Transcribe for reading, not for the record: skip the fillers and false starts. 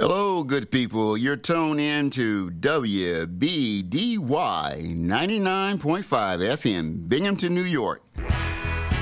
Hello, good people. You're tuned in to WBDY 99.5 FM, Binghamton, New York.